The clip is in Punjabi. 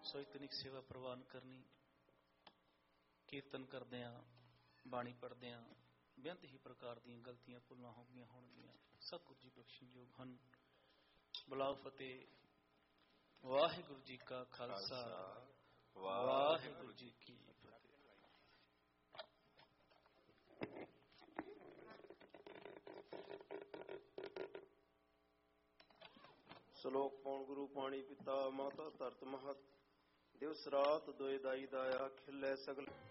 ਸੋਇਤਨਿਕ ਸੇਵਾ ਪ੍ਰਵਾਨ ਕਰਨੀ। ਕੀਰਤਨ ਕਰਦਿਆਂ, ਬਾਣੀ ਪੜ੍ਹਦਿਆਂ ਬੇਅੰਤ ਹੀ ਪ੍ਰਕਾਰ ਦੀਆਂ ਗਲਤੀਆਂ ਭੁੱਲਾਂ ਹੋ ਗਈਆਂ ਹੋਣਗੀਆਂ। ਸਤਿਗੁਰੂ ਜੀ ਬਖਸ਼ਣਯੋਗ ਹਨ। ਬੁਲਾਓ ਫਤਿਹ। ਵਾਹਿਗੁਰੂ ਜੀ ਕਾ ਖਾਲਸਾ, ਵਾਹਿਗੁਰੂ ਜੀ ਕੀ ਫਤਿਹ। ਸ਼ਲੋਕ ਪੌਣ ਗੁਰੂ ਪਾਣੀ ਪਿਤਾ ਮਾਤਾ ਧਰਤ ਮਹਤ ਦਿਵਸ ਰਾਤ ਦੋਏ ਦਾਈ ਦਾਇਆ ਖਿਲੇ ਸਗਲ